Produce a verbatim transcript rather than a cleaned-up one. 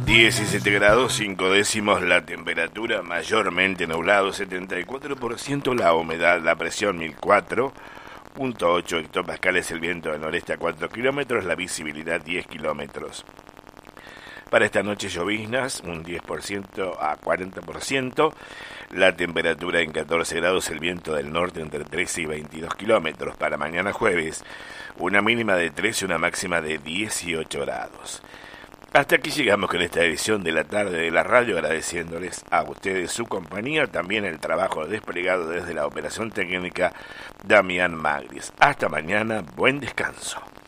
diecisiete grados cinco décimos la temperatura, mayormente nublado, setenta y cuatro por ciento la humedad, la presión mil cuatro punto ocho hectopascales, el viento del noreste a cuatro kilómetros, la visibilidad diez kilómetros. Para esta noche lloviznas, un diez por ciento a cuarenta por ciento, la temperatura en catorce grados, el viento del norte entre trece y veintidós kilómetros. Para mañana jueves, una mínima de trece, una máxima de dieciocho grados. Hasta aquí llegamos con esta edición de la tarde de la radio, agradeciéndoles a ustedes su compañía, también el trabajo desplegado desde la operación técnica Damián Magris. Hasta mañana, buen descanso.